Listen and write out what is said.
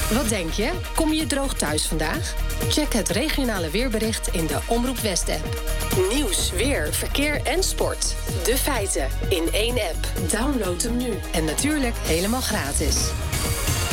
Wat denk je? Kom je droog thuis vandaag? Check het regionale weerbericht in de Omroep West-app. Nieuws, weer, verkeer en sport. De feiten in één app. Download hem nu. En natuurlijk helemaal gratis.